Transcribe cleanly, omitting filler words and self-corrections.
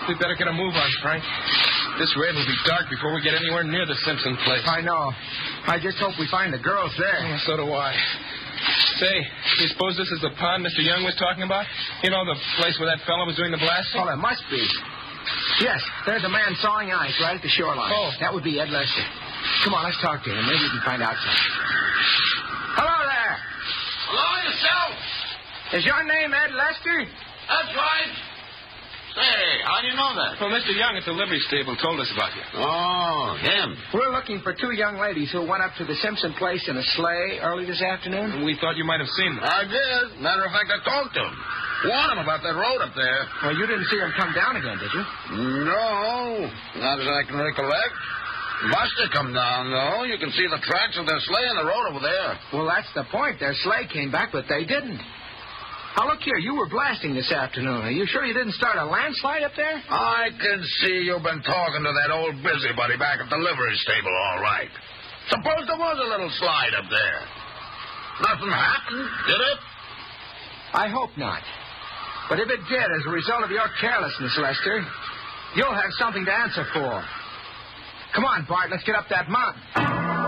We better get a move on, Frank. This raid will be dark before we get anywhere near the Simpson place. I know. I just hope we find the girls there. Yeah, so do I. Say, you suppose this is the pond Mr. Young was talking about? You know, the place where that fellow was doing the blasting? Oh, it must be. Yes, there's a man sawing ice right at the shoreline. Oh. That would be Ed Lester. Come on, let's talk to him. Maybe we can find out something. Hello there. Hello, yourself. Is your name Ed Lester? That's right. Say, how do you know that? Well, Mr. Young at the livery stable told us about you. Oh, him. We're looking for two young ladies who went up to the Simpson place in a sleigh early this afternoon. We thought you might have seen them. I did. Matter of fact, I talked to him. Warned him about that road up there. Well, you didn't see them come down again, did you? No, not as I can recollect. Must have come down, though. You can see the tracks of their sleigh in the road over there. Well, that's the point. Their sleigh came back, but they didn't. Now, look here. You were blasting this afternoon. Are you sure you didn't start a landslide up there? I can see you've been talking to that old busybody back at the livery stable, all right. Suppose there was a little slide up there. Nothing happened, did it? I hope not. But if it did, as a result of your carelessness, Lester, you'll have something to answer for. Come on, Bart. Let's get up that mountain.